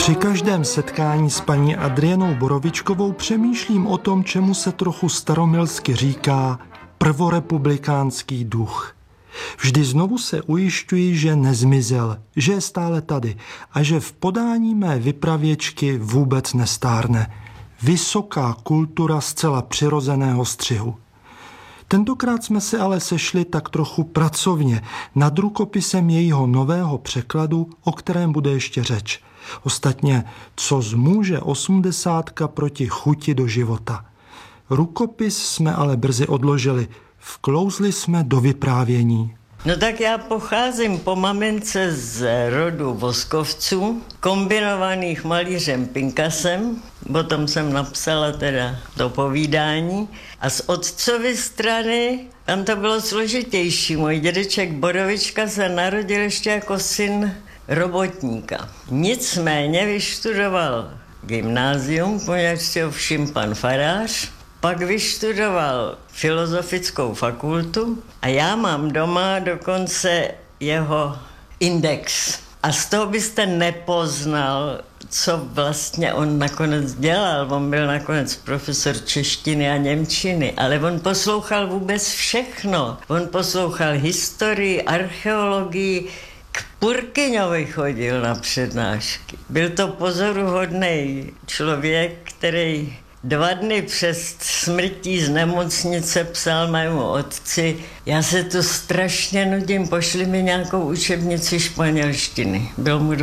Při každém setkání s paní Adrienou Borovičkovou přemýšlím o tom, čemu se trochu staromilsky říká prvorepublikánský duch. Vždy znovu se ujišťuji, že nezmizel, že je stále tady a že v podání mé vypravěčky vůbec nestárne. Vysoká kultura zcela přirozeného střihu. Tentokrát jsme se ale sešli tak trochu pracovně nad rukopisem jejího nového překladu, o kterém bude ještě řeč. Ostatně, co zmůže 80 proti chuti do života. Rukopis jsme ale brzy odložili. Vklouzli jsme do vyprávění. No tak já pocházím po mamince z rodu Voskovců, kombinovaných malířem Pinkasem, potom jsem napsala teda to povídání, a z otcovy strany tam to bylo složitější. Můj dědeček Borovička se narodil ještě jako syn robotníka. Nicméně vyštudoval gymnázium, poněvadž si ho všiml pan farář, pak vyštudoval filozofickou fakultu a já mám doma dokonce jeho index. A z toho byste nepoznal, co vlastně on nakonec dělal. On byl nakonec profesor češtiny a němčiny, ale on poslouchal vůbec všechno. On poslouchal historii, archeologii, k Purkyňovi chodil na přednášky. Byl to pozoruhodný člověk, který 2 dny před smrtí z nemocnice psal mému otci: já se tu strašně nudím, pošli mi nějakou učebnici španělštiny. Byl mu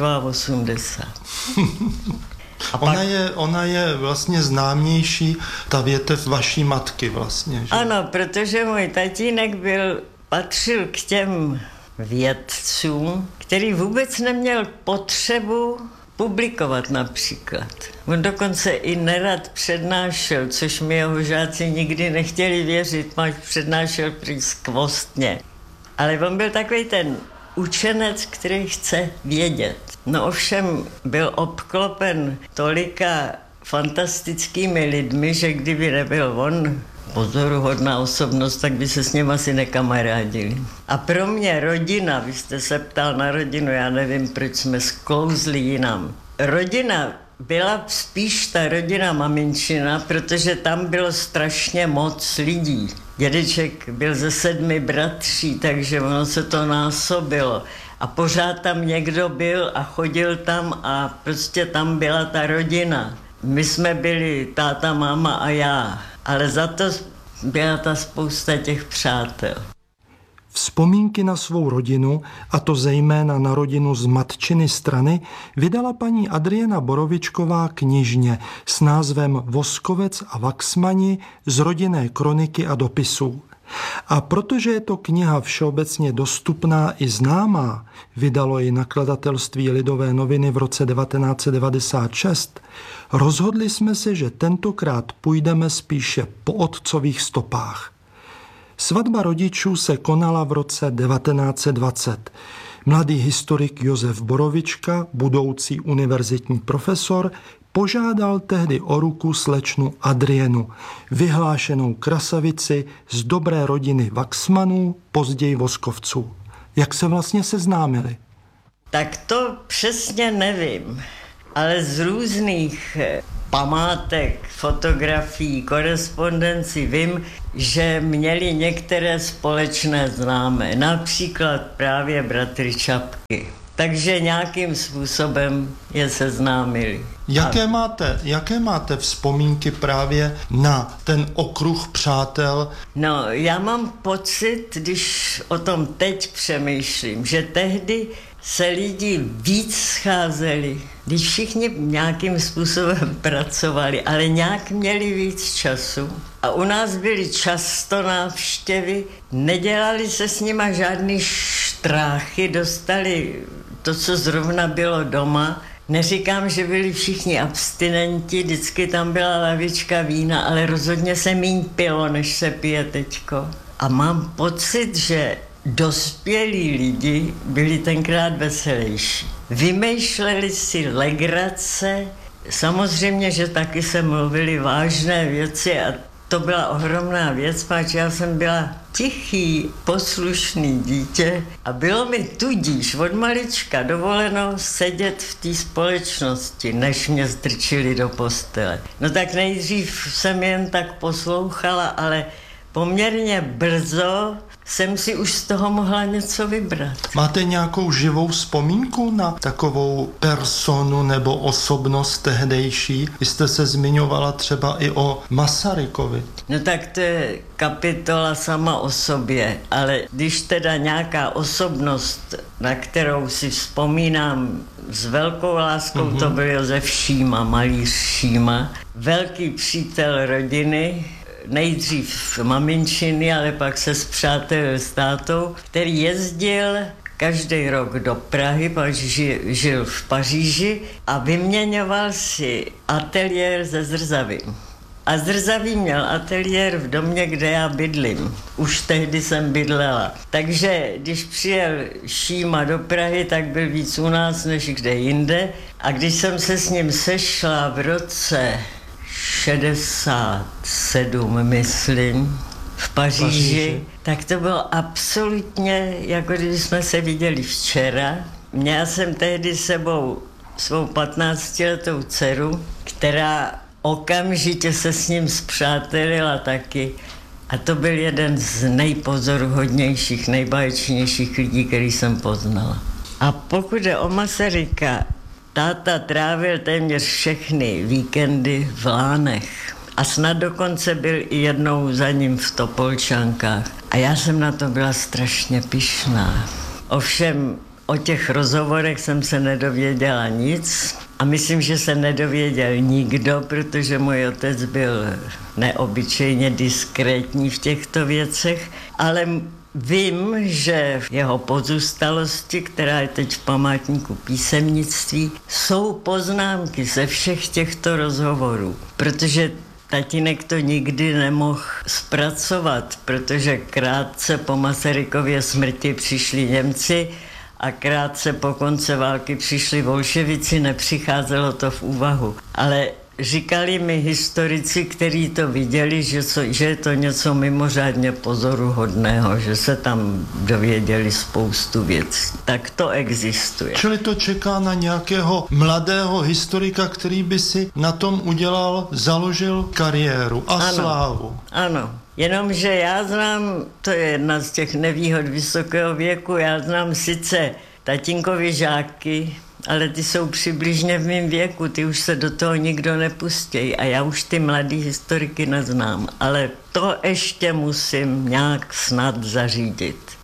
82. Ona je vlastně známější, ta větev vaší matky vlastně. Že? Ano, protože můj tatínek patřil k těm vědcům, který vůbec neměl potřebu publikovat například. On dokonce i nerad přednášel, což mi jeho žáci nikdy nechtěli věřit, máš přednášel prý skvostně. Ale on byl takový ten učenec, který chce vědět. No ovšem byl obklopen tolika fantastickými lidmi, že kdyby nebyl on pozoruhodná osobnost, tak by se s ním asi nekamarádili. A pro mě rodina, vy jste se ptal na rodinu, já nevím, proč jsme sklouzli jinam. Rodina byla spíš ta rodina maminčina, protože tam bylo strašně moc lidí. Dědeček byl ze 7 bratří, takže ono se to násobilo. A pořád tam někdo byl a chodil tam a prostě tam byla ta rodina. My jsme byli táta, máma a já, ale za to byla ta spousta těch přátel. Vzpomínky na svou rodinu, a to zejména na rodinu z matčiny strany, vydala paní Adriena Borovičková knižně s názvem Voskovec a Waxmani z rodinné kroniky a dopisů. A protože je to kniha všeobecně dostupná i známá, vydalo ji nakladatelství Lidové noviny v roce 1996, rozhodli jsme se, že tentokrát půjdeme spíše po otcových stopách. Svatba rodičů se konala v roce 1920. Mladý historik Josef Borovička, budoucí univerzitní profesor, požádal tehdy o ruku slečnu Adrienu, vyhlášenou krasavici z dobré rodiny Waxmanů, později Voskovců. Jak se vlastně seznámili? Tak to přesně nevím, ale z různých památek, fotografií, korespondenci vím, že měli některé společné známé, například právě bratry Čapky. Takže nějakým způsobem je seznámili. Jaké máte vzpomínky právě na ten okruh přátel? No, já mám pocit, když o tom teď přemýšlím, že tehdy se lidi víc scházeli, když všichni nějakým způsobem pracovali, ale nějak měli víc času. A u nás byly často návštěvy, nedělali se s nima žádný štráchy, dostali to, co zrovna bylo doma. Neříkám, že byli všichni abstinenti, vždycky tam byla lavička vína, ale rozhodně se míň pilo, než se pije teďko. A mám pocit, že dospělí lidi byli tenkrát veselější. Vymýšleli si legrace, samozřejmě, že taky se mluvili vážné věci a to byla ohromná věc, páč já jsem byla tichý, poslušný dítě a bylo mi tudíž od malička dovoleno sedět v té společnosti, než mě strčili do postele. No tak nejdřív jsem jen tak poslouchala, ale poměrně brzo jsem si už z toho mohla něco vybrat. Máte nějakou živou vzpomínku na takovou personu nebo osobnost tehdejší? Vy jste se zmiňovala třeba i o Masarykovi. No tak to je kapitola sama o sobě, ale když teda nějaká osobnost, na kterou si vzpomínám s velkou láskou, to byl Josef Šíma, malíř Šíma, velký přítel rodiny, nejdřív maminčiny, ale pak se spřátelil s tátou, který jezdil každý rok do Prahy, pak žil v Paříži a vyměňoval si ateliér se Zrzavým. A Zrzavý měl ateliér v domě, kde já bydlím. Už tehdy jsem bydlela. Takže když přijel Šíma do Prahy, tak byl víc u nás než kde jinde. A když jsem se s ním sešla v roce 67, myslím, v Paříži, tak to bylo absolutně, jako když jsme se viděli včera. Měla jsem tehdy sebou svou 15letou dceru, která okamžitě se s ním spřátelila taky. A to byl jeden z nejpozoruhodnějších, nejbáječnějších lidí, který jsem poznala. A pokud je o Masaryka, táta trávil téměř všechny víkendy v Lánech. A snad dokonce byl i jednou za ním v Topolčankách. A já jsem na to byla strašně pyšná. Ovšem o těch rozhovorech jsem se nedověděla nic a myslím, že se nedověděl nikdo, protože můj otec byl neobyčejně diskrétní v těchto věcech, ale vím, že v jeho pozůstalosti, která je teď v památníku písemnictví, jsou poznámky ze všech těchto rozhovorů, protože tatínek to nikdy nemohl zpracovat, protože krátce po Masarykově smrti přišli Němci a krátce po konci války přišli bolševici, nepřicházelo to v úvahu. Ale říkali mi historici, kteří to viděli, že je to něco mimořádně pozoruhodného, že se tam dověděli spoustu věcí. Tak to existuje. Čili to čeká na nějakého mladého historika, který by si na tom založil kariéru a slávu. Ano. Jenomže já znám, to je jedna z těch nevýhod vysokého věku, já znám sice tatínkovi žáky, ale ty jsou přibližně v mém věku, ty už se do toho nikdo nepustějí a já už ty mladý historiky neznám, ale to ještě musím nějak snad zařídit.